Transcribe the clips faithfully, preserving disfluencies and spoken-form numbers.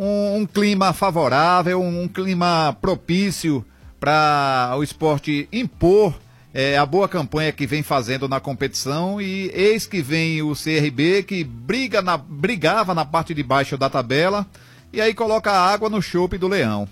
um, um clima favorável, um, um clima propício para o esporte impor é, a boa campanha que vem fazendo na competição, e eis que vem o C R B, que briga na, brigava na parte de baixo da tabela, e aí coloca água no chope do Leão.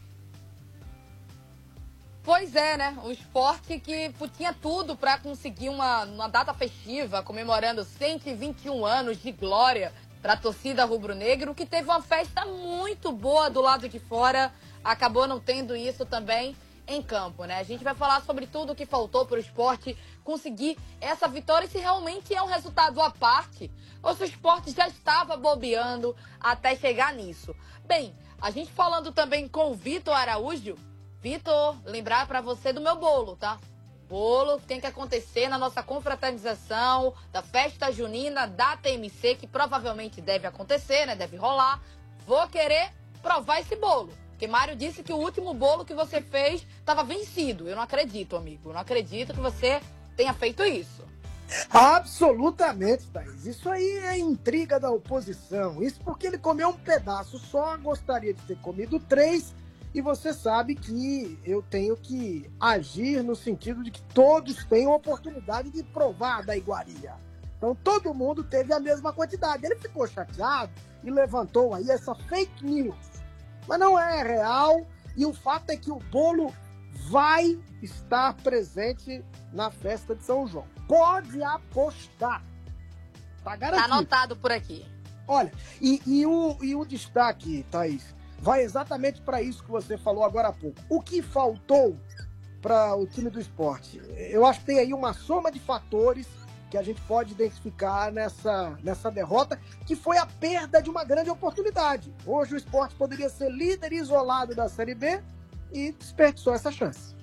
Pois é, né? O esporte que tinha tudo para conseguir uma, uma data festiva, comemorando cento e vinte e um anos de glória para a torcida rubro-negro, que teve uma festa muito boa do lado de fora, acabou não tendo isso também em campo, né? A gente vai falar sobre tudo o que faltou para o esporte conseguir essa vitória, e se realmente é um resultado à parte, ou se o esporte já estava bobeando até chegar nisso. Bem, a gente falando também com o Vitor Araújo. Vitor, lembrar para você do meu bolo, tá? Bolo tem que acontecer na nossa confraternização da festa junina da T M C, que provavelmente deve acontecer, né? Deve rolar. Vou querer provar esse bolo. Porque Mário disse que o último bolo que você fez estava vencido. Eu não acredito, amigo. Eu não acredito que você tenha feito isso. Absolutamente, Thaís. Isso aí é intriga da oposição. Isso porque ele comeu um pedaço só, gostaria de ter comido três. E você sabe que eu tenho que agir no sentido de que todos tenham a oportunidade de provar da iguaria. Então todo mundo teve a mesma quantidade. Ele ficou chateado e levantou aí essa fake news. Mas não é real, e o fato é que o bolo vai estar presente na festa de São João. Pode apostar. Tá garantido. Tá anotado por aqui. Olha, e, e, o, e o destaque, Thaís, vai exatamente para isso que você falou agora há pouco. O que faltou para o time do esporte? Eu acho que tem aí uma soma de fatores que a gente pode identificar nessa, nessa derrota, que foi a perda de uma grande oportunidade. Hoje o esporte poderia ser líder isolado da Série B e desperdiçou essa chance.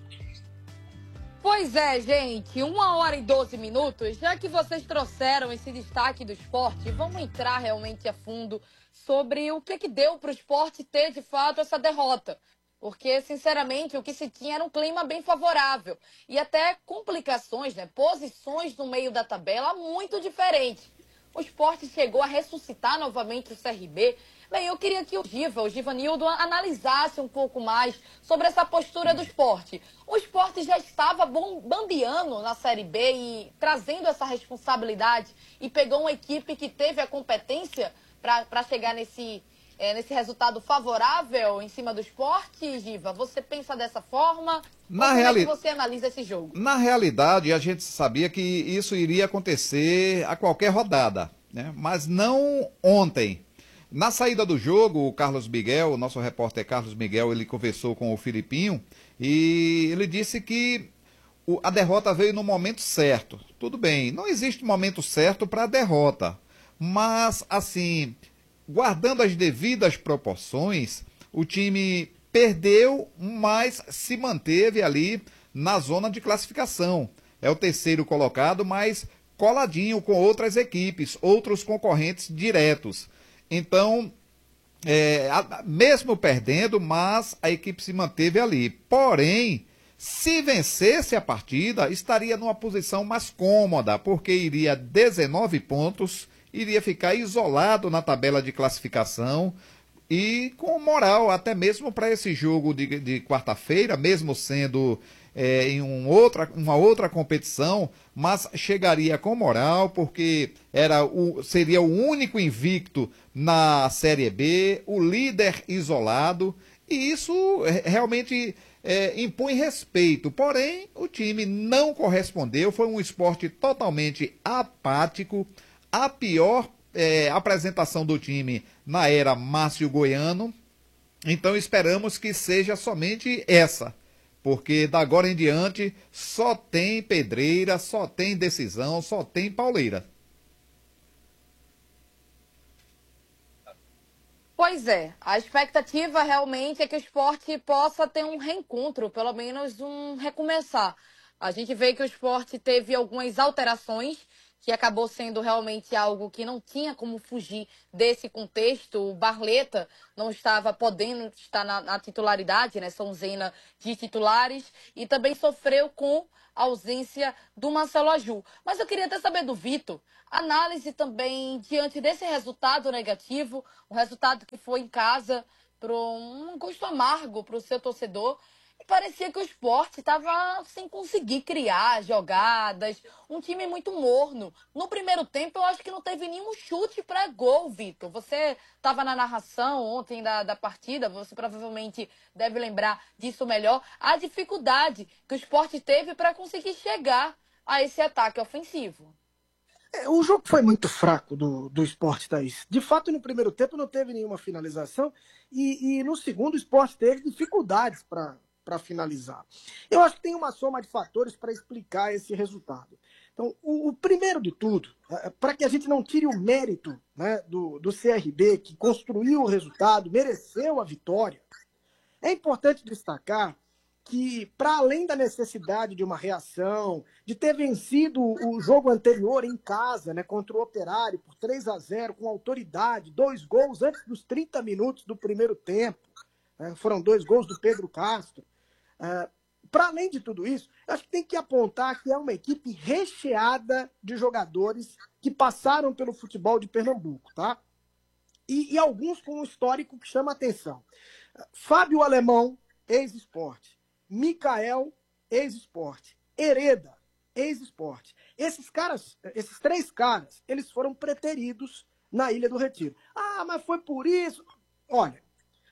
Pois é, gente, uma hora e doze minutos, já que vocês trouxeram esse destaque do esporte, vamos entrar realmente a fundo sobre o que, que deu para o esporte ter, de fato, essa derrota. Porque, sinceramente, o que se tinha era um clima bem favorável. E até complicações, né? Posições no meio da tabela muito diferentes. O esporte chegou a ressuscitar novamente o C R B. Bem, eu queria que o Giva, o Givanildo, analisasse um pouco mais sobre essa postura do esporte. O esporte já estava bambeando na Série B e trazendo essa responsabilidade, e pegou uma equipe que teve a competência para chegar nesse... É, nesse resultado favorável em cima do esporte, Giva? Você pensa dessa forma? Na Ou como reali... é que você analisa esse jogo? Na realidade, a gente sabia que isso iria acontecer a qualquer rodada, né? Mas não ontem. Na saída do jogo, o Carlos Miguel, o nosso repórter Carlos Miguel, ele conversou com o Filipinho e ele disse que o, a derrota veio no momento certo. Tudo bem, não existe momento certo para a derrota, mas assim... guardando as devidas proporções, o time perdeu, mas se manteve ali na zona de classificação. É o terceiro colocado, mas coladinho com outras equipes, outros concorrentes diretos. Então, é, a, mesmo perdendo, mas a equipe se manteve ali. Porém, se vencesse a partida, estaria numa posição mais cômoda, porque iria dezenove pontos, iria ficar isolado na tabela de classificação e com moral até mesmo para esse jogo de, de quarta-feira, mesmo sendo é, em um outra, uma outra competição, mas chegaria com moral, porque era o, seria o único invicto na Série B, o líder isolado, e isso realmente é, impõe respeito. Porém, o time não correspondeu, foi um esporte totalmente apático, a pior é, apresentação do time na era Márcio Goiano. Então esperamos que seja somente essa, porque da agora em diante só tem pedreira, só tem decisão, só tem pauleira. Pois é, a expectativa realmente é que o esporte possa ter um reencontro, pelo menos um recomeçar. A gente vê que o esporte teve algumas alterações que acabou sendo realmente algo que não tinha como fugir desse contexto. O Barleta não estava podendo estar na, na titularidade, né? São Zena de titulares, e também sofreu com a ausência do Marcelo Aju. Mas eu queria até saber do Vitor, análise também diante desse resultado negativo, um resultado que foi em casa, para um gosto amargo para o seu torcedor. E parecia que o Sport estava sem conseguir criar jogadas, um time muito morno. No primeiro tempo, eu acho que não teve nenhum chute para gol, Vitor. Você estava na narração ontem da, da partida, você provavelmente deve lembrar disso melhor. A dificuldade que o Sport teve para conseguir chegar a esse ataque ofensivo. É, o jogo foi muito fraco do, do Sport, Thaís. De fato, no primeiro tempo não teve nenhuma finalização e, e no segundo o Sport teve dificuldades para para finalizar. Eu acho que tem uma soma de fatores para explicar esse resultado. Então, o, o primeiro de tudo, é, para que a gente não tire o mérito, né, do, do C R B, que construiu o resultado, mereceu a vitória, é importante destacar que, para além da necessidade de uma reação, de ter vencido o jogo anterior em casa, né, contra o Operário, por três a zero, com autoridade, dois gols antes dos trinta minutos do primeiro tempo, né, foram dois gols do Pedro Castro. Uh, para além de tudo isso, eu acho que tem que apontar que é uma equipe recheada de jogadores que passaram pelo futebol de Pernambuco, tá? E, e alguns com um histórico que chama atenção. Uh, Fábio Alemão, ex-Sport. Mikael, ex-Sport. Hereda, ex-Sport. Esses caras, esses três caras, eles foram preteridos na Ilha do Retiro. Ah, mas foi por isso... Olha,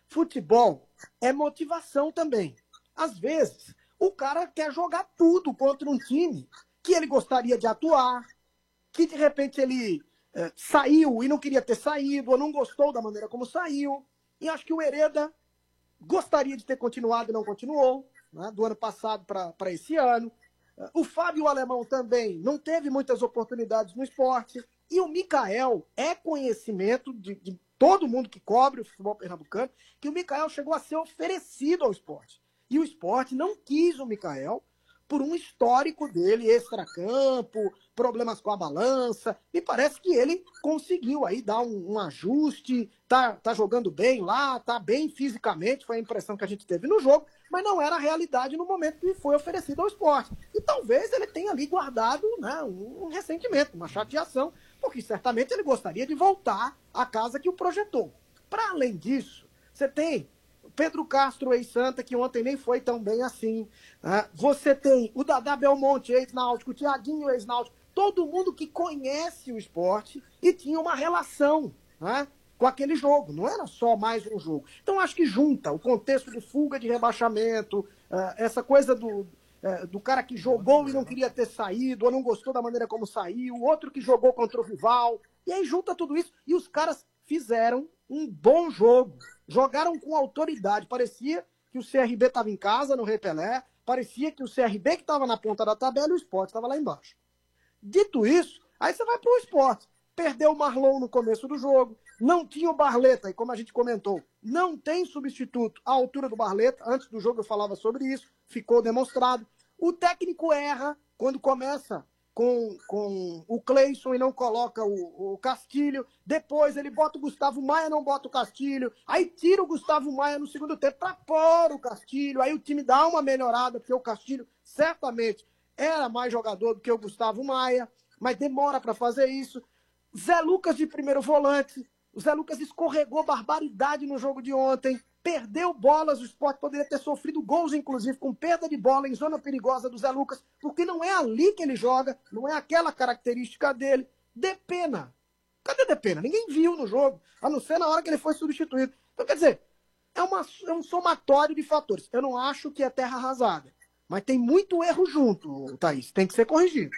futebol é motivação também. Às vezes, o cara quer jogar tudo contra um time que ele gostaria de atuar, que de repente ele é, saiu e não queria ter saído, ou não gostou da maneira como saiu. E acho que o Hereda gostaria de ter continuado e não continuou, né, do ano passado para esse ano. O Fábio Alemão também não teve muitas oportunidades no esporte. E o Mikael é conhecimento de, de todo mundo que cobre o futebol pernambucano, que o Mikael chegou a ser oferecido ao esporte. E o Sport não quis o Mikael por um histórico dele, extracampo, problemas com a balança. E parece que ele conseguiu aí dar um, um ajuste, tá, tá jogando bem lá, tá bem fisicamente, foi a impressão que a gente teve no jogo, mas não era a realidade no momento que foi oferecido ao Sport. E talvez ele tenha ali guardado, né, um, um ressentimento, uma chateação, porque certamente ele gostaria de voltar à casa que o projetou. Para além disso, você tem Pedro Castro, ex-Santa, que ontem nem foi tão bem assim. Né? Você tem o Dadá Belmonte, ex-Náutico, o Thiaguinho, ex-Náutico, todo mundo que conhece o esporte e tinha uma relação, né, com aquele jogo. Não era só mais um jogo. Então, acho que junta o contexto de fuga de rebaixamento, uh, essa coisa do, uh, do cara que jogou e não queria ter saído, ou não gostou da maneira como saiu, o outro que jogou contra o rival. E aí junta tudo isso e os caras fizeram um bom jogo. Jogaram com autoridade. Parecia que o C R B estava em casa, no Rei Pelé. Parecia que o C R B que estava na ponta da tabela e o Sport estava lá embaixo. Dito isso, aí você vai para o Sport. Perdeu o Marlon no começo do jogo. Não tinha o Barleta. E como a gente comentou, não tem substituto à altura do Barleta. Antes do jogo eu falava sobre isso. Ficou demonstrado. O técnico erra quando começa com, com o Cleison e não coloca o, o Castilho. Depois ele bota o Gustavo Maia, não bota o Castilho. Aí tira o Gustavo Maia no segundo tempo para pôr o Castilho. Aí o time dá uma melhorada, porque o Castilho certamente era mais jogador do que o Gustavo Maia, mas demora para fazer isso. Zé Lucas de primeiro volante. O Zé Lucas escorregou barbaridade no jogo de ontem. Perdeu bolas, o Sport poderia ter sofrido gols, inclusive, com perda de bola em zona perigosa do Zé Lucas, porque não é ali que ele joga, não é aquela característica dele. Depena. Cadê Depena? Ninguém viu no jogo, a não ser na hora que ele foi substituído. Então, quer dizer, é, uma, é um somatório de fatores. Eu não acho que é terra arrasada, mas tem muito erro junto, Thaís. Tem que ser corrigido.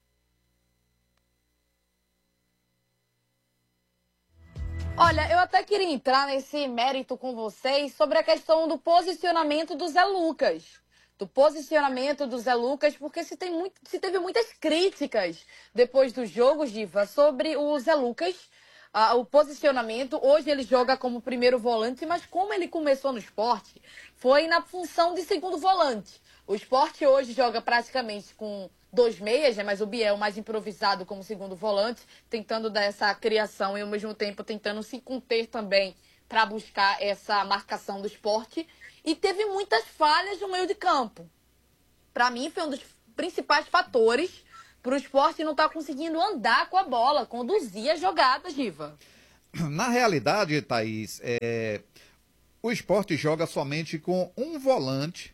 Olha, eu até queria entrar nesse mérito com vocês sobre a questão do posicionamento do Zé Lucas. Do posicionamento do Zé Lucas, porque se, tem muito, se teve muitas críticas depois do jogo, Giva, sobre o Zé Lucas, uh, o posicionamento. Hoje ele joga como primeiro volante, mas como ele começou no Sport, foi na função de segundo volante. O Sport hoje joga praticamente com dois meias, né? Mas o Biel mais improvisado como segundo volante, tentando dar essa criação e ao mesmo tempo tentando se conter também para buscar essa marcação do Sport. E teve muitas falhas no meio de campo. Para mim, foi um dos principais fatores para o Sport não estar conseguindo andar com a bola, conduzir as jogadas, Giva. Na realidade, Thaís, é, o Sport joga somente com um volante,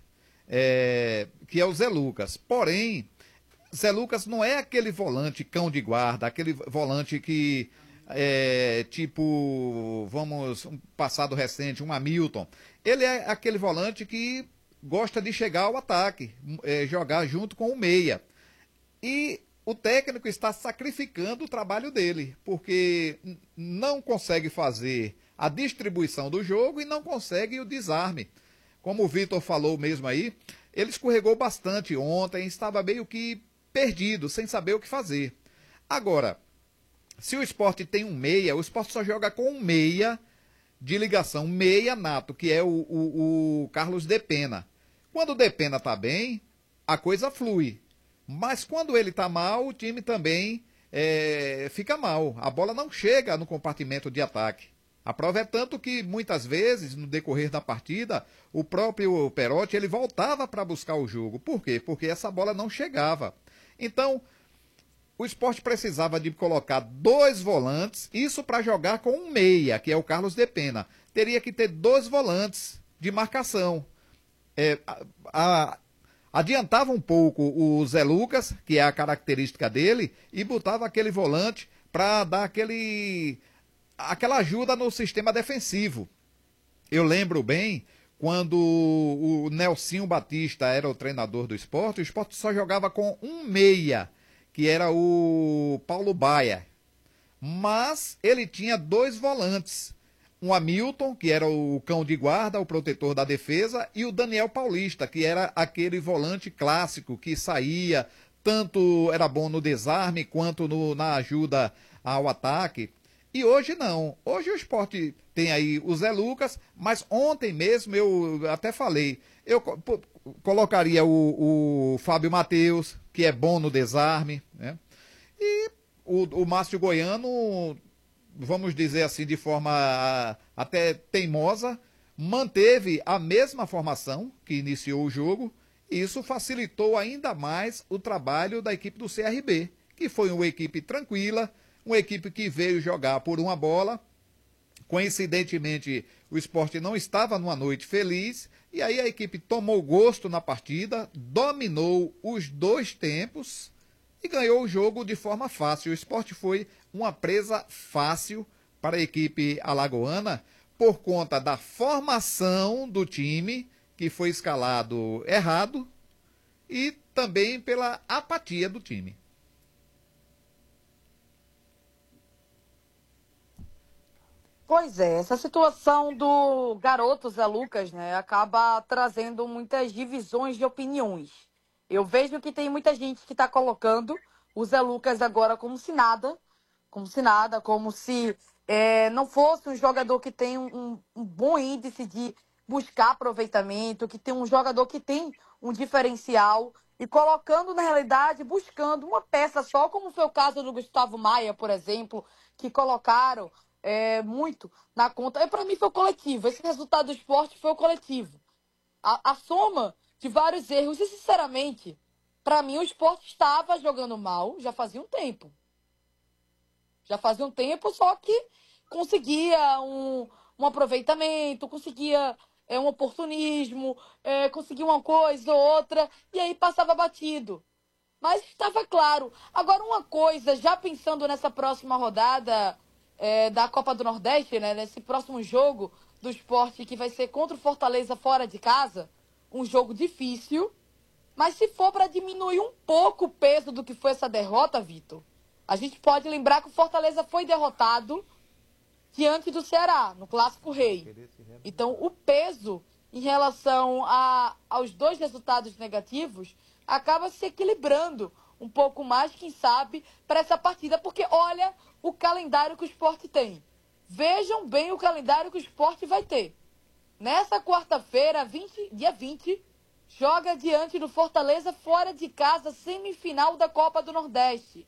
é, que é o Zé Lucas. Porém, Zé Lucas não é aquele volante cão de guarda, aquele volante que é tipo, vamos, um passado recente, um Hamilton. Ele é aquele volante que gosta de chegar ao ataque, é, jogar junto com o meia. E o técnico está sacrificando o trabalho dele, porque não consegue fazer a distribuição do jogo e não consegue o desarme. Como o Vitor falou mesmo aí, ele escorregou bastante ontem, estava meio que perdido, sem saber o que fazer. Agora, se o Sport tem um meia, o Sport só joga com um meia de ligação, meia nato, que é o, o, o Carlos Depena. Quando o Depena está bem, a coisa flui. Mas quando ele está mal, o time também é, fica mal. A bola não chega no compartimento de ataque. A prova é tanto que, muitas vezes, no decorrer da partida, o próprio Perotti ele voltava para buscar o jogo. Por quê? Porque essa bola não chegava. Então, o Sport precisava de colocar dois volantes, isso para jogar com um meia, que é o Carlos Depena. Teria que ter dois volantes de marcação. É, a, a, adiantava um pouco o Zé Lucas, que é a característica dele, e botava aquele volante para dar aquele, aquela ajuda no sistema defensivo. Eu lembro bem quando o Nelsinho Batista era o treinador do Sport, o Sport só jogava com um meia, que era o Paulo Baia. Mas ele tinha dois volantes. Um Hamilton, que era o cão de guarda, o protetor da defesa, e o Daniel Paulista, que era aquele volante clássico que saía, tanto era bom no desarme quanto no, na ajuda ao ataque. E hoje não. Hoje o Sport tem aí o Zé Lucas, mas ontem mesmo eu até falei, eu co colocaria o, o Fábio Matheus, que é bom no desarme, né? E o, o Márcio Goiano, vamos dizer assim, de forma até teimosa, manteve a mesma formação que iniciou o jogo, e isso facilitou ainda mais o trabalho da equipe do C R B, que foi uma equipe tranquila, uma equipe que veio jogar por uma bola. Coincidentemente, o Sport não estava numa noite feliz, e aí a equipe tomou gosto na partida, dominou os dois tempos e ganhou o jogo de forma fácil. O Sport foi uma presa fácil para a equipe alagoana por conta da formação do time, que foi escalado errado, e também pela apatia do time. Pois é, essa situação do garoto Zé Lucas, né, acaba trazendo muitas divisões de opiniões. Eu vejo que tem muita gente que está colocando o Zé Lucas agora como se nada, como se nada, como se é, não fosse um jogador que tem um, um bom índice de buscar aproveitamento, que tem um jogador que tem um diferencial, e colocando, na realidade, buscando uma peça só, como foi o caso do Gustavo Maia, por exemplo, que colocaram é, muito na conta. E para mim foi o coletivo. Esse resultado do Sport foi o coletivo. A, a soma de vários erros. E, sinceramente, para mim o Sport estava jogando mal já fazia um tempo. Já fazia um tempo, só que conseguia um, um aproveitamento, conseguia é, um oportunismo, é, conseguia uma coisa ou outra, e aí passava batido. Mas estava claro. Agora, uma coisa, já pensando nessa próxima rodada é, da Copa do Nordeste, né, nesse próximo jogo do Sport, que vai ser contra o Fortaleza fora de casa, um jogo difícil, mas se for para diminuir um pouco o peso do que foi essa derrota, Vitor, a gente pode lembrar que o Fortaleza foi derrotado diante do Ceará, no Clássico Rei. Então, o peso em relação a, aos dois resultados negativos acaba se equilibrando um pouco mais, quem sabe, para essa partida. Porque olha o calendário que o Sport tem. Vejam bem o calendário que o Sport vai ter. Nessa quarta-feira, dia vinte, joga diante do Fortaleza fora de casa, semifinal da Copa do Nordeste.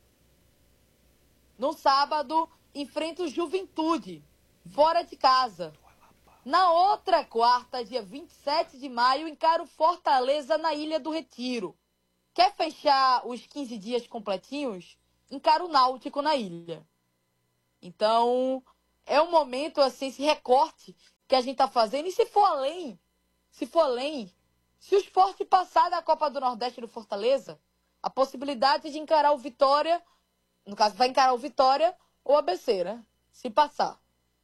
No sábado, enfrenta o Juventude, fora de casa. Na outra quarta, dia vinte e sete de maio, encara o Fortaleza na Ilha do Retiro. Quer fechar os quinze dias completinhos? Encara o Náutico na ilha. Então, é um momento, assim, esse recorte que a gente está fazendo. E se for além, se for além, se o Sport passar da Copa do Nordeste do Fortaleza, a possibilidade de encarar o Vitória, no caso, vai encarar o Vitória ou o A B C, né? Se passar.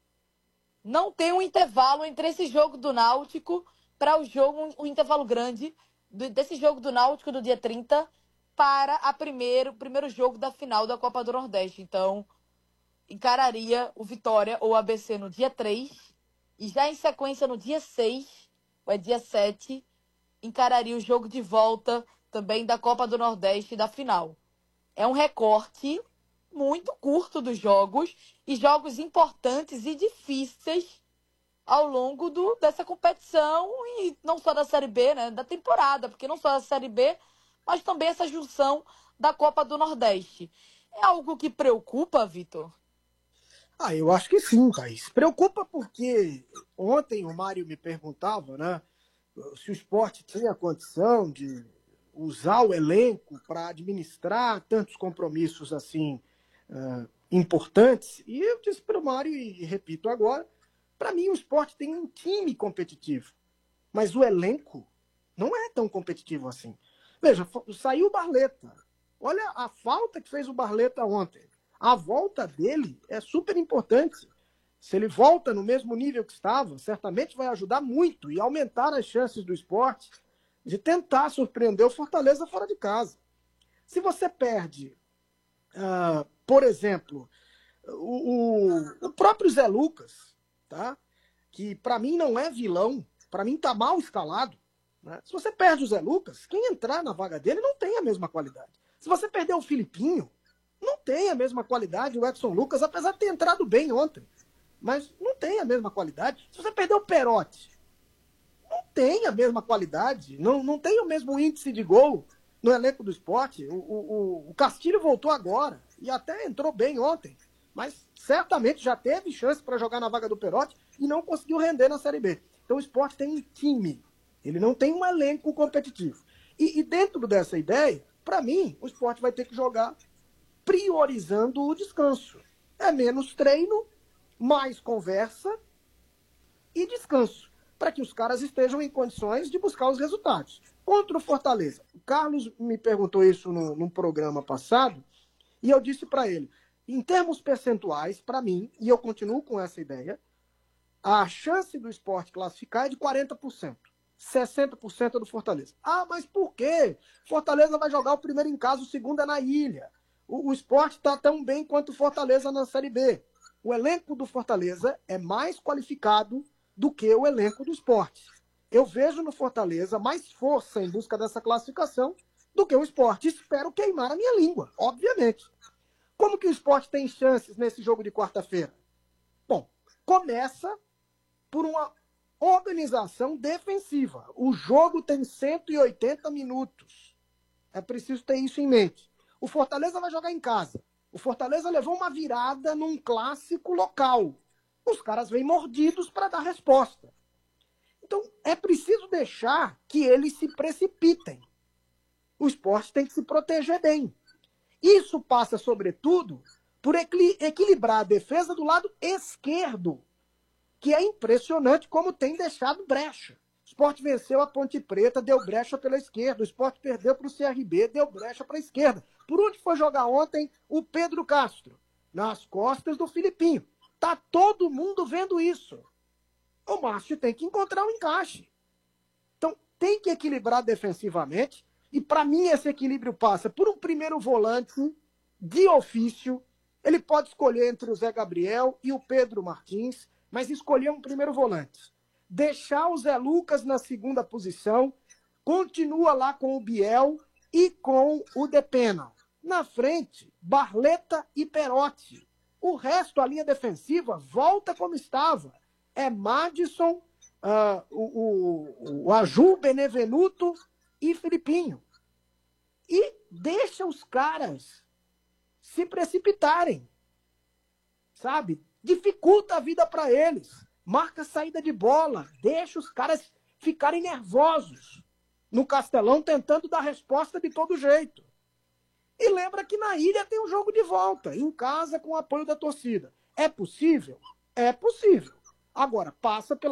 Não tem um intervalo entre esse jogo do Náutico para o jogo, um intervalo grande desse jogo do Náutico do dia trinta para a primeiro, o primeiro jogo da final da Copa do Nordeste. Então, encararia o Vitória ou o A B C no dia três e já em sequência no dia seis, ou é dia sete, encararia o jogo de volta também da Copa do Nordeste da final. É um recorte muito curto dos jogos e jogos importantes e difíceis ao longo do, dessa competição e não só da Série B, né, da temporada, porque não só da Série B, mas também essa junção da Copa do Nordeste. É algo que preocupa, Vitor? Ah, eu acho que sim, Thaís. Preocupa porque ontem o Mário me perguntava, né, se o Sport tinha condição de usar o elenco para administrar tantos compromissos assim uh, importantes. E eu disse para o Mário, e repito agora, para mim o Sport tem um time competitivo, mas o elenco não é tão competitivo assim. Veja, saiu o Barleta. Olha a falta que fez o Barleta ontem. A volta dele é super importante. Se ele volta no mesmo nível que estava, certamente vai ajudar muito e aumentar as chances do Sport de tentar surpreender o Fortaleza fora de casa. Se você perde, uh, por exemplo, o, o, o próprio Zé Lucas, tá? Que para mim não é vilão, para mim está mal escalado. Né? Se você perde o Zé Lucas, quem entrar na vaga dele não tem a mesma qualidade. Se você perder o Filipinho, não tem a mesma qualidade o Edson Lucas, apesar de ter entrado bem ontem. Mas não tem a mesma qualidade. Se você perder o Perotti, não tem a mesma qualidade, não, não tem o mesmo índice de gol no elenco do Sport. O, o, o Castilho voltou agora e até entrou bem ontem, mas certamente já teve chance para jogar na vaga do Perotti e não conseguiu render na Série B. Então o Sport tem um time, ele não tem um elenco competitivo. E, e dentro dessa ideia, para mim, o Sport vai ter que jogar priorizando o descanso. É menos treino, mais conversa e descanso, para que os caras estejam em condições de buscar os resultados. Contra o Fortaleza, o Carlos me perguntou isso no, no programa passado, e eu disse para ele, em termos percentuais, para mim, e eu continuo com essa ideia, a chance do Sport classificar é de quarenta por cento. sessenta por cento é do Fortaleza. Ah, mas por quê? Fortaleza vai jogar o primeiro em casa, o segundo é na ilha. O, o Sport está tão bem quanto o Fortaleza na Série B. O elenco do Fortaleza é mais qualificado do que o elenco do Sport. Eu vejo no Fortaleza mais força em busca dessa classificação do que o Sport. Espero queimar a minha língua, obviamente. Como que o Sport tem chances nesse jogo de quarta-feira? Bom, começa por uma organização defensiva. O jogo tem cento e oitenta minutos. É preciso ter isso em mente. O Fortaleza vai jogar em casa. O Fortaleza levou uma virada num clássico local. Os caras vêm mordidos para dar resposta. Então, é preciso deixar que eles se precipitem. O Sport tem que se proteger bem. Isso passa, sobretudo, por equil- equilibrar a defesa do lado esquerdo, que é impressionante como tem deixado brecha. O Sport venceu a Ponte Preta, deu brecha pela esquerda. O Sport perdeu para o C R B, deu brecha para a esquerda. Por onde foi jogar ontem o Pedro Castro? Nas costas do Filipinho. Tá todo mundo vendo isso. O Márcio tem que encontrar um encaixe. Então, tem que equilibrar defensivamente. E, para mim, esse equilíbrio passa por um primeiro volante de ofício. Ele pode escolher entre o Zé Gabriel e o Pedro Martins, mas escolher um primeiro volante. Deixar o Zé Lucas na segunda posição, continua lá com o Biel e com o Depena. Na frente, Barleta e Perotti. O resto, a linha defensiva, volta como estava. É Madison, uh, o, o, o Aju, Benevenuto e Filipinho. E deixa os caras se precipitarem, sabe? Dificulta a vida para eles. Marca saída de bola, deixa os caras ficarem nervosos no Castelão, tentando dar resposta de todo jeito. E lembra que na ilha tem um jogo de volta, em casa com o apoio da torcida. É possível? É possível. Agora, passa pela